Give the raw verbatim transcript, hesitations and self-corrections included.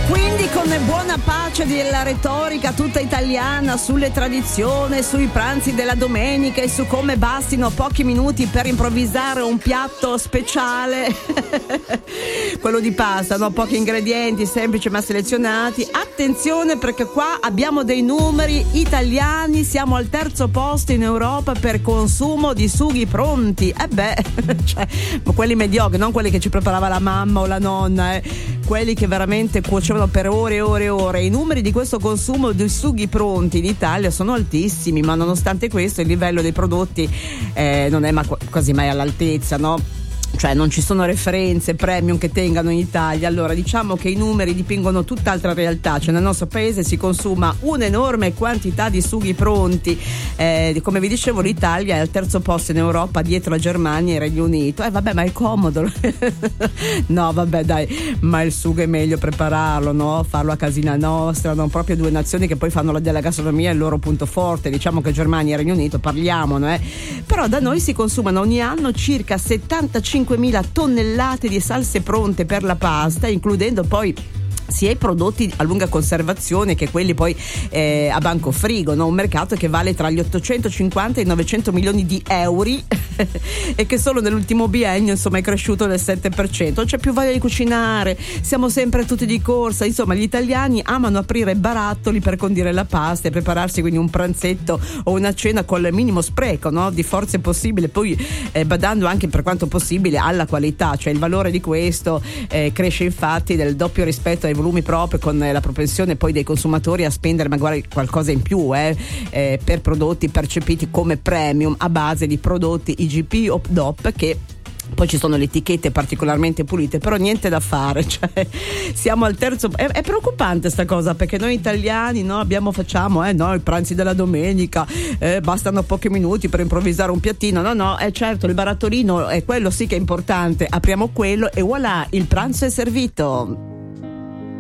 Quindi con buona pace della retorica tutta italiana sulle tradizioni, sui pranzi della domenica e su come bastino pochi minuti per improvvisare un piatto speciale, quello di pasta, no? Pochi ingredienti, semplici ma selezionati. Attenzione, perché qua abbiamo dei numeri italiani, siamo al terzo posto in Europa per consumo di sughi pronti. Eh beh, cioè, quelli mediocri, non quelli che ci preparava la mamma o la nonna, eh. quelli che veramente cuocevano per ore e ore e ore. I numeri di questo consumo di sughi pronti in Italia sono altissimi, ma nonostante questo il livello dei prodotti eh, non è ma quasi mai all'altezza, no? Cioè non ci sono referenze premium che tengano in Italia. Allora diciamo che i numeri dipingono tutt'altra realtà. Cioè nel nostro paese si consuma un'enorme quantità di sughi pronti, eh, come vi dicevo l'Italia è al terzo posto in Europa dietro la Germania e il Regno Unito. Eh vabbè, ma è comodo. No vabbè dai, ma il sugo è meglio prepararlo, no? Farlo a casina nostra, no? Proprio due nazioni che poi fanno la della gastronomia il loro punto forte. Diciamo che Germania e Regno Unito, parliamone, eh. Però da noi si consumano ogni anno circa settantacinquemila tonnellate di salse pronte per la pasta, includendo poi sia i prodotti a lunga conservazione che quelli poi eh, a banco frigo, no? Un mercato che vale tra gli ottocentocinquanta e i novecento milioni di euro e che solo nell'ultimo biennio insomma è cresciuto del sette per cento. Non c'è più voglia di cucinare, siamo sempre tutti di corsa, insomma gli italiani amano aprire barattoli per condire la pasta e prepararsi quindi un pranzetto o una cena con il minimo spreco, no? Di forze possibile, poi eh, badando anche per quanto possibile alla qualità, cioè il valore di questo eh, cresce infatti del doppio rispetto ai volumi propri, con la propensione poi dei consumatori a spendere magari qualcosa in più eh, eh, per prodotti percepiti come premium a base di prodotti I G P o D O P, che poi ci sono le etichette particolarmente pulite, però niente da fare, cioè siamo al terzo. È, è preoccupante sta cosa, perché noi italiani no abbiamo facciamo eh no i pranzi della domenica, eh, bastano pochi minuti per improvvisare un piattino. No no, è certo il barattolino è quello sì che è importante, apriamo quello e voilà, il pranzo è servito.